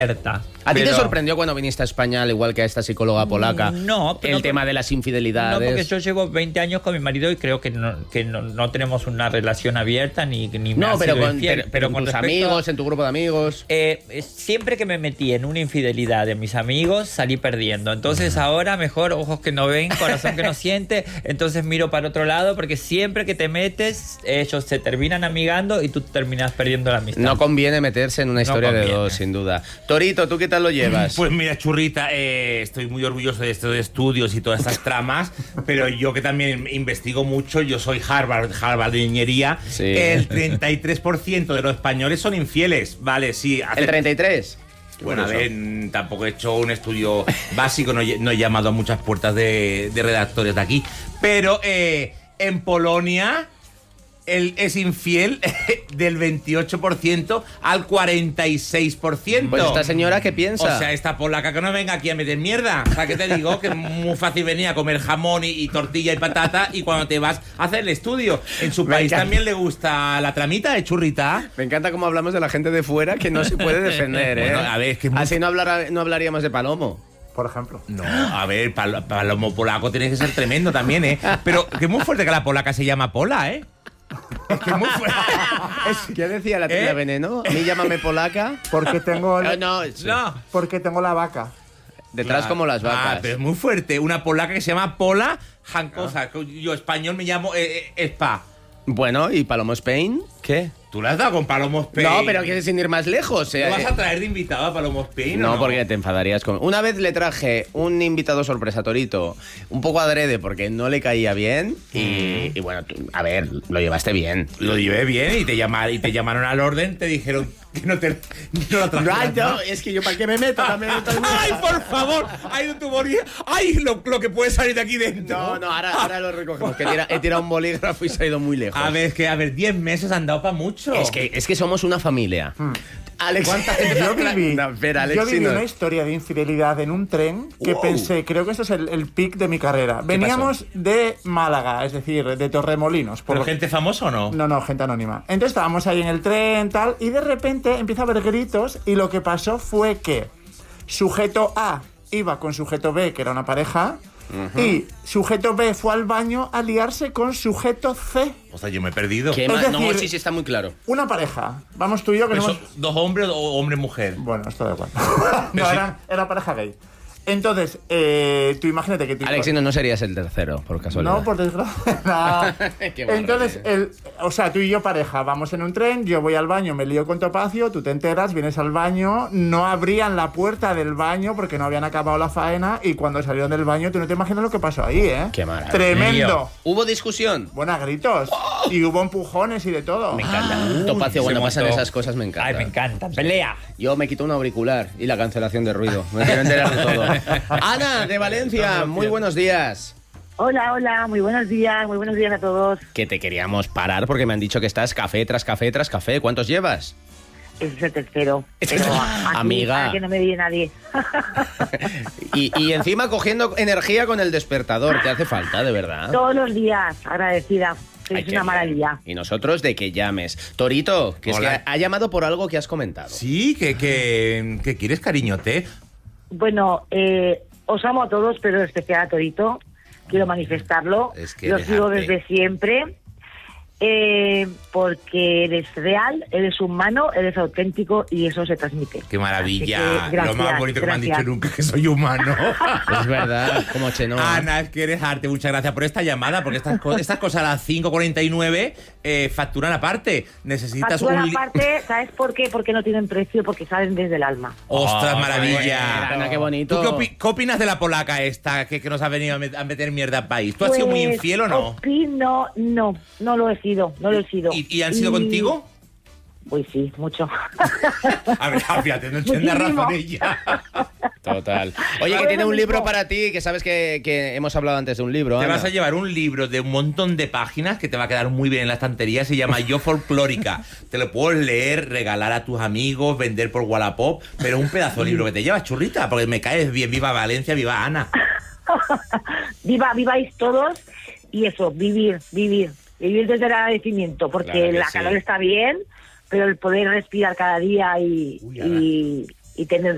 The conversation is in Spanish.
¿A ti te sorprendió cuando viniste a España, al igual que a esta psicóloga polaca, el tema de las infidelidades? No, porque yo llevo 20 años con mi marido y creo que no tenemos una relación abierta ni no, pero con tus amigos, en tu grupo de amigos. Siempre que me metí en una infidelidad de mis amigos, salí perdiendo. Entonces ahora mejor ojos que no ven, corazón que no siente. Entonces miro para otro lado, porque siempre que te metes, ellos se terminan amigando y tú terminas perdiendo la amistad. No conviene meterse en una historia de dos, sin duda. Torito, ¿tú qué tal lo llevas? Pues mira, churrita, estoy muy orgulloso de estos estudios y todas estas tramas, pero yo que también investigo mucho, yo soy Harvard de ingeniería, sí. El 33% de los españoles son infieles, ¿vale? Sí. ¿El 33%? Bueno, a ver, tampoco he hecho un estudio básico, no he llamado a muchas puertas de redactores de aquí, pero en Polonia es infiel del 28% al 46%. Pues esta señora, ¿qué piensa? O sea, esta polaca que no venga aquí a meter mierda. O sea, que te digo que es muy fácil venir a comer jamón y tortilla y patata y cuando te vas a hacer el estudio. En su país también le gusta la tramita de churrita. Me encanta cómo hablamos de la gente de fuera que no se puede defender, ¿eh? Bueno, a ver, es que así no hablaríamos de Palomo. Por ejemplo. No, a ver, Palomo polaco tiene que ser tremendo también, ¿eh? Pero que es muy fuerte que la polaca se llama Pola, ¿eh? Es que es muy fuerte. ¿Qué decía la tía Veneno? A mí llámame polaca. Porque tengo no. Porque tengo la vaca. Detrás como las vacas. Pero es muy fuerte. Una polaca que se llama Pola Jancosa. Yo español me llamo Spa. Bueno, ¿y Palomo Spain? ¿Qué? ¿Tú le has dado con Palomo Spain? No, pero que sin ir más lejos. ¿No vas a traer de invitado a Palomo Spain? No, porque te enfadarías con... Una vez le traje un invitado sorpresa, Torito, un poco adrede porque no le caía bien y bueno, a ver, lo llevaste bien. Lo llevé bien y te llamaron al orden, te dijeron que no la trajeras. No, es que yo para qué me meto también. ¡Ay, por favor! ¡Ay, no tu bolígrafo! ¡Ay, lo que puede salir de aquí dentro! No, ahora lo recogemos, que he tirado un bolígrafo y se ha ido muy lejos. A ver, 10 meses han dado para mucho. Es que somos una familia. Alex, ¿cuánta gente? Yo viví una historia de infidelidad en un tren que pensé, creo que esto es el pic de mi carrera. Veníamos de Málaga, es decir, de Torremolinos. ¿Pero gente famosa o no? No, gente anónima. Entonces estábamos ahí en el tren, tal, y de repente empieza a haber gritos y lo que pasó fue que sujeto A iba con sujeto B, que era una pareja, y sujeto B fue al baño a liarse con sujeto C. O sea, yo me he perdido. Es decir, no, sí, está muy claro. Una pareja. Vamos tú y yo que somos... ¿Dos hombres o hombre-mujer? Bueno, esto da igual. No, era pareja gay. Entonces, tú imagínate que... Alex, no serías el tercero, por casualidad. No, por desgracia. Entonces, o sea, tú y yo pareja, vamos en un tren, yo voy al baño, me lío con Topacio, tú te enteras, vienes al baño, no abrían la puerta del baño porque no habían acabado la faena y cuando salieron del baño, tú no te imaginas lo que pasó ahí, ¿eh? Qué maravilla. Tremendo. ¿Hubo discusión? Bueno, a gritos. Y hubo empujones y de todo. Me encanta. Topacio, cuando pasan esas cosas me encanta. Ay, me encanta. Pelea. Yo me quito un auricular y la cancelación de ruido. Me quiero enterar de todo. Ana, de Valencia, muy buenos días. Hola, muy buenos días a todos. Que te queríamos parar porque me han dicho que estás café tras café tras café. ¿Cuántos llevas? Ese es el tercero. Pero amiga. Que no me viene nadie. y encima cogiendo energía con el despertador. Te hace falta, de verdad. Todos los días, agradecida. Es una maravilla. Y nosotros de que llames. Torito, que Hola. es que ha llamado por algo que has comentado. Sí, que quieres, cariñote. Bueno, os amo a todos, pero en especial a Torito. Quiero manifestarlo. Es que lo sigo desde siempre. Porque eres real, eres humano, eres auténtico y eso se transmite. ¡Qué maravilla! Gracias, lo más bonito que me han dicho nunca, que soy humano. Es verdad, como Chenoa. Ana, es que eres arte. Muchas gracias por esta llamada, porque estas cosas a las 5:49 facturan aparte. Necesitas facturan aparte, ¿sabes por qué? Porque no tienen precio, porque salen desde el alma. ¡Ostras, maravilla! Buena, Ana, qué bonito. ¿Tú qué opinas de la polaca esta que nos ha venido a meter mierda al país? ¿Tú has sido muy infiel o no? Opino, no lo he sido. No lo he sido. ¿Y han sido contigo? Pues sí, mucho. A ver, fíjate, no entiende razón ella. Total. Oye, que tiene un libro para ti, que sabes que hemos hablado antes de un libro. Te Ana. vas a llevar un libro de un montón de páginas que te va a quedar muy bien en la estantería. Se llama Yo Folclórica. Te lo puedes leer, regalar a tus amigos, vender por Wallapop. Pero un pedazo de libro que te llevas, churrita, porque me caes bien. Viva Valencia, viva Ana. Viváis todos y eso, vivir desde el agradecimiento, porque claro la calor está bien, pero el poder respirar cada día y tener